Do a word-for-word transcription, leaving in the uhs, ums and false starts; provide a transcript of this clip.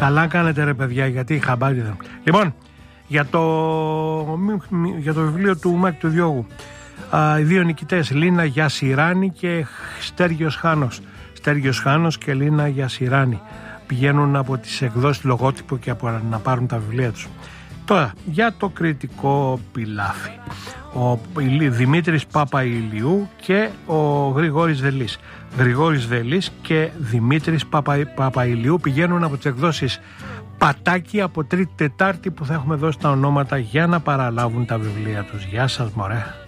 Καλά κάνετε ρε παιδιά, γιατί χαμπάρι δεν. Λοιπόν, για το, για το βιβλίο του Μάκη του Διόγου, α, οι δύο νικητές, Λίνα Γιασιράνη και Στέργιος Χάνος. Στέργιος Χάνος και Λίνα Γιασιράνη πηγαίνουν από τις εκδόσεις Λογότυπο και από να πάρουν τα βιβλία τους. Τώρα, για το κριτικό πιλάφι. Ο Δημήτρης Παπαηλιού και ο Γρηγόρης Βελής. Γρηγόρης Βελής και Δημήτρης Παπα, Παπαηλιού πηγαίνουν από τις εκδόσεις Πατάκη από Τρίτη Τετάρτη, που θα έχουμε δώσει τα ονόματα για να παραλάβουν τα βιβλία τους. Γεια σας μωρέ.